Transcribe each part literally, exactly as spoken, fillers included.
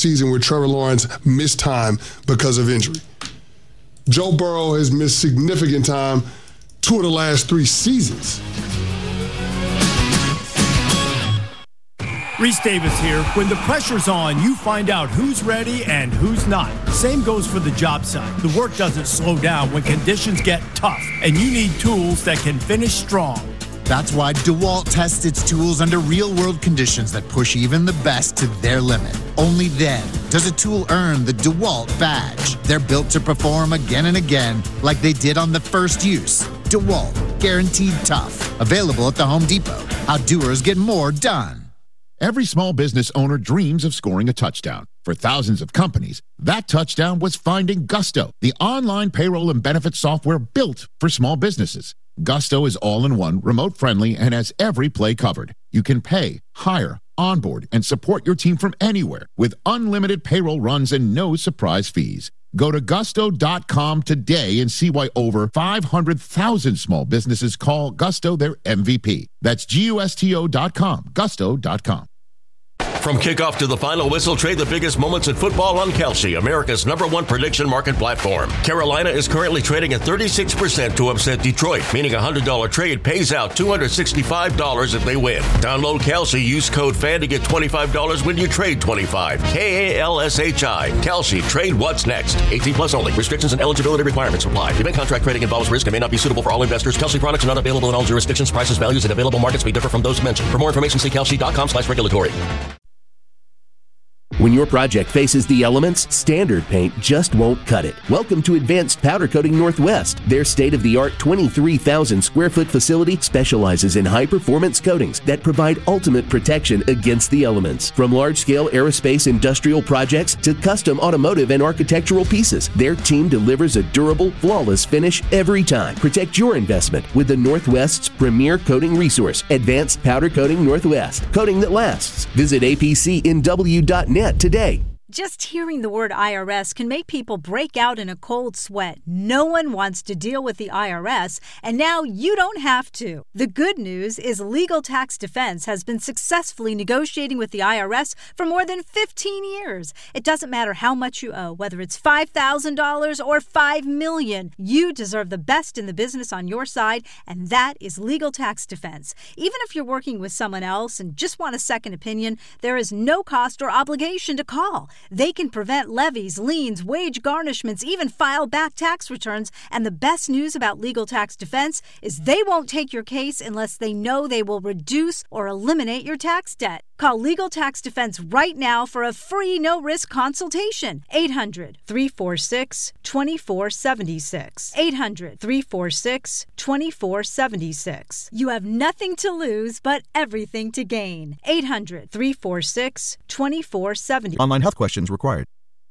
season where Trevor Lawrence missed time because of injury. Joe Burrow has missed significant time two of the last three seasons. Reese Davis here. When the pressure's on, you find out who's ready and who's not. Same goes for the job site. The work doesn't slow down when conditions get tough, and you need tools that can finish strong. That's why DeWalt tests its tools under real-world conditions that push even the best to their limit. Only then does a tool earn the DeWalt badge. They're built to perform again and again like they did on the first use. DeWalt, guaranteed tough. Available at the Home Depot. How doers get more done. Every small business owner dreams of scoring a touchdown. For thousands of companies, that touchdown was finding Gusto, the online payroll and benefits software built for small businesses. Gusto is all-in-one, remote-friendly, and has every play covered. You can pay, hire, onboard, and support your team from anywhere with unlimited payroll runs and no surprise fees. Go to gusto dot com today and see why over five hundred thousand small businesses call Gusto their M V P. That's G U S T O dot com, gusto dot com. From kickoff to the final whistle, trade the biggest moments in football on Kalshi, America's number one prediction market platform. Carolina is currently trading at thirty-six percent to upset Detroit, meaning a one hundred dollars trade pays out two hundred sixty-five dollars if they win. Download Kalshi, use code FAN to get twenty-five dollars when you trade twenty-five. K A L S H I. Kalshi, trade what's next. eighteen plus only. Restrictions and eligibility requirements apply. Event contract trading involves risk and may not be suitable for all investors. Kalshi products are not available in all jurisdictions. Prices, values, and available markets may differ from those mentioned. For more information, see kalshi dot com slash regulatory. When your project faces the elements, standard paint just won't cut it. Welcome to Advanced Powder Coating Northwest. Their state-of-the-art twenty-three thousand square foot facility specializes in high-performance coatings that provide ultimate protection against the elements. From large-scale aerospace industrial projects to custom automotive and architectural pieces, their team delivers a durable, flawless finish every time. Protect your investment with the Northwest's premier coating resource, Advanced Powder Coating Northwest. Coating that lasts. Visit A P C N W dot net today. Just hearing the word I R S can make people break out in a cold sweat. No one wants to deal with the I R S, and now you don't have to. The good news is Legal Tax Defense has been successfully negotiating with the I R S for more than fifteen years. It doesn't matter how much you owe, whether it's five thousand dollars or five million dollars. You deserve the best in the business on your side, and that is Legal Tax Defense. Even if you're working with someone else and just want a second opinion, there is no cost or obligation to call. They can prevent levies, liens, wage garnishments, even file back tax returns. And the best news about Legal Tax Defense is they won't take your case unless they know they will reduce or eliminate your tax debt. Call Legal Tax Defense right now for a free no-risk consultation. eight hundred, three four six, two four seven six. eight hundred, three four six, two four seven six. You have nothing to lose but everything to gain. eight hundred, three four six, two four seven six. Online health questions required.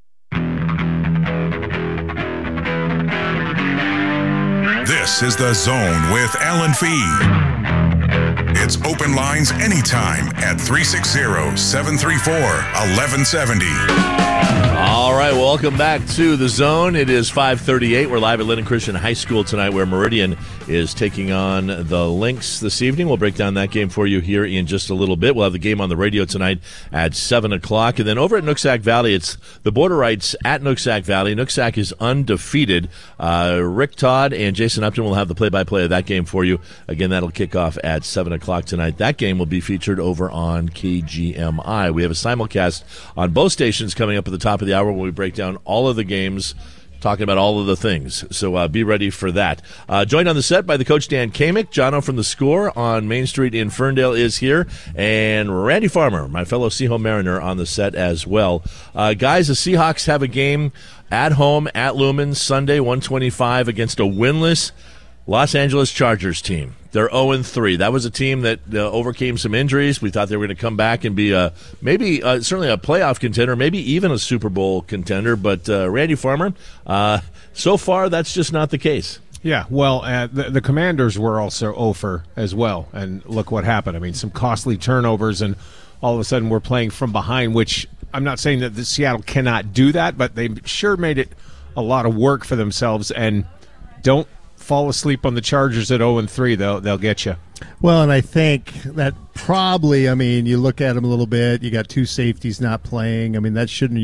This is The Zone with Alan Fee. It's open lines anytime at three six zero, seven three four, one one seven zero. All right, welcome back to The Zone. It is five thirty-eight. We're live at Linden Christian High School tonight where Meridian is taking on the Lynx this evening. We'll break down that game for you here in just a little bit. We'll have the game on the radio tonight at seven o'clock. And then over at Nooksack Valley, it's the Borderites at Nooksack Valley. Nooksack is undefeated. Uh, Rick Todd and Jason Upton will have the play-by-play of that game for you. Again, that'll kick off at seven o'clock tonight. That game will be featured over on K G M I. We have a simulcast on both stations coming up at the top of the hour when we break down all of the games, talking about all of the things. So uh, be ready for that. Uh, joined on the set by the coach Dan Kamick. Jono from The Score on Main Street in Ferndale is here. And Randy Farmer, my fellow Seahole Mariner, on the set as well. Uh, guys, the Seahawks have a game at home at Lumen Sunday, one twenty-five against a winless Los Angeles Chargers team. They're oh and three. That was a team that uh, overcame some injuries. We thought they were going to come back and be a, maybe uh, certainly a playoff contender, maybe even a Super Bowl contender. But uh, Randy Farmer, uh, so far that's just not the case. Yeah, well, uh, the, the Commanders were also oh for as well. And look what happened. I mean, some costly turnovers, and all of a sudden we're playing from behind, which I'm not saying that the Seattle cannot do that, but they sure made it a lot of work for themselves. And don't fall asleep on the Chargers at oh and three. They'll, they'll get you. Well, and I think that probably, I mean, you look at them a little bit, you got two safeties not playing. I mean, that shouldn't